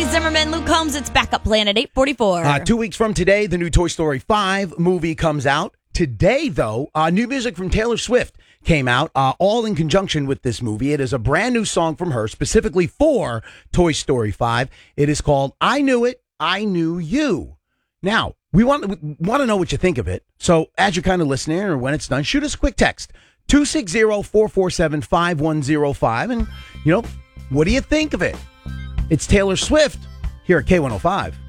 Zimmerman, Luke Combs. It's back up Planet 844. 2 weeks from today, the new Toy Story 5 movie comes out. Today, though, new music from Taylor Swift came out, all in conjunction with this movie. It is a brand new song from her, specifically for Toy Story 5. It is called I Knew It, I Knew You. Now, we want to know what you think of it. So as you're kind of listening or when it's done, shoot us a quick text, 260-447-5105. And, what do you think of it? It's Taylor Swift here at K105.